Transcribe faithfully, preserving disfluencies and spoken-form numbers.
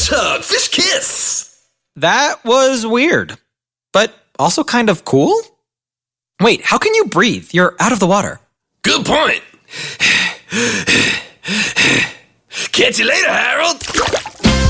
Fish hug, fish kiss. That was weird, but also kind of cool. Wait, how can you breathe? You're out of the water. Good point. Catch you later, Harold.